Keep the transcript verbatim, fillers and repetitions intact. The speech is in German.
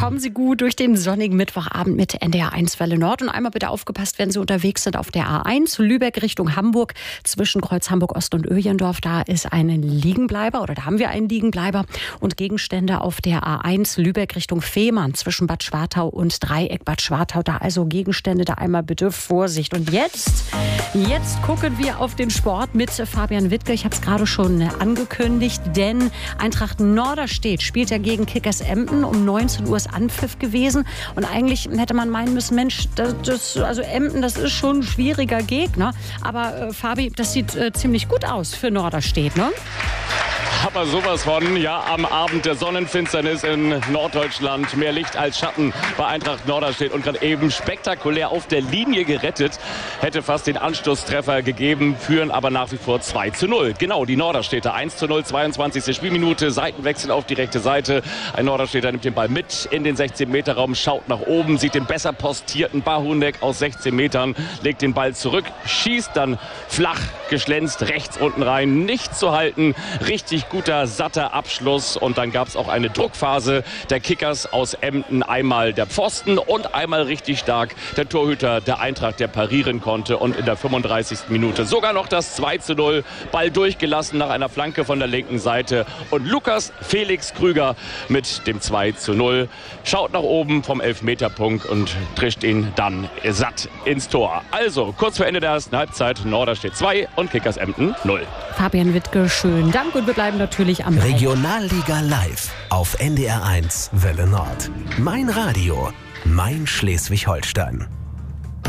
Kommen Sie gut durch den sonnigen Mittwochabend mit N D R eins Welle Nord. Und einmal bitte aufgepasst, wenn Sie unterwegs sind auf der A eins, Lübeck Richtung Hamburg, zwischen Kreuz Hamburg Ost und Öjendorf. Da ist ein Liegenbleiber oder da haben wir einen Liegenbleiber. Und Gegenstände auf der A eins, Lübeck Richtung Fehmarn, zwischen Bad Schwartau und Dreieck Bad Schwartau. Da also Gegenstände, da einmal bitte Vorsicht. Und jetzt, jetzt gucken wir auf den Sport mit Fabian Wittke. Ich habe es gerade schon angekündigt, denn Eintracht Norderstedt spielt ja gegen Kickers Emden. Um neunzehn Uhr ist Anpfiff gewesen. Und eigentlich hätte man meinen müssen, Mensch, das, das, also Emden, das ist schon ein schwieriger Gegner. Aber äh, Fabi, das sieht äh, ziemlich gut aus für Norderstedt, ne? Aber sowas von, ja, am Abend der Sonnenfinsternis in Norddeutschland. Mehr Licht als Schatten bei Eintracht Norderstedt und gerade eben spektakulär auf der Linie gerettet. Hätte fast den Anstoßtreffer gegeben, führen aber nach wie vor zwei zu null. Genau, die Norderstädter eins zu null, zweiundzwanzigste Spielminute, Seitenwechsel auf die rechte Seite. Ein Norderstädter nimmt den Ball mit in den sechzehn Meter Raum, schaut nach oben, sieht den besser postierten Bahunek aus sechzehn Metern, legt den Ball zurück, schießt dann flach geschlänzt rechts unten rein, nicht zu halten, richtig guter, satter Abschluss und dann gab es auch eine Druckphase der Kickers aus Emden. Einmal der Pfosten und einmal richtig stark der Torhüter der Eintracht, der parieren konnte und in der fünfunddreißigsten Minute sogar noch das zwei zu null. Ball durchgelassen nach einer Flanke von der linken Seite und Lukas Felix Krüger mit dem zwei zu null schaut nach oben vom Elfmeterpunkt und trischt ihn dann satt ins Tor. Also kurz vor Ende der ersten Halbzeit Norderstedt zwei und Kickers Emden null. Fabian Wittke, schönen Dank und wir bleiben natürlich am Ball. Regionalliga live auf N D R eins Welle Nord. Mein Radio, mein Schleswig-Holstein.